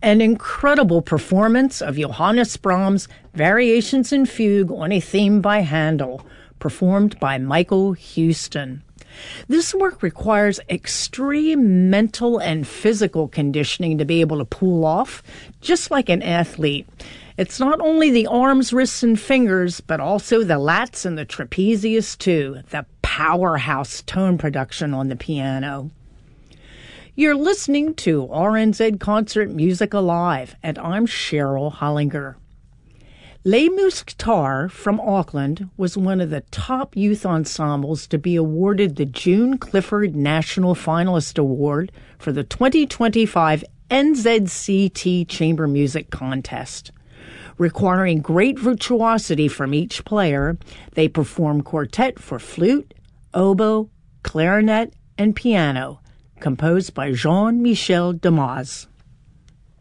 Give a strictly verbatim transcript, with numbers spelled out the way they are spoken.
An incredible performance of Johannes Brahms' Variations in Fugue on a Theme by Handel, performed by Michael Houston. This work requires extreme mental and physical conditioning to be able to pull off, just like an athlete. It's not only the arms, wrists, and fingers, but also the lats and the trapezius, too, the powerhouse tone production on the piano. You're listening to R N Z Concert Music Alive, and I'm Cheryl Hollinger. Les Mousquetaires from Auckland was one of the top youth ensembles to be awarded the June Clifford National Finalist Award for the twenty twenty-five N Z C T Chamber Music Contest. Requiring great virtuosity from each player, they perform quartet for flute, oboe, clarinet, and piano, composed by Jean-Michel Damas.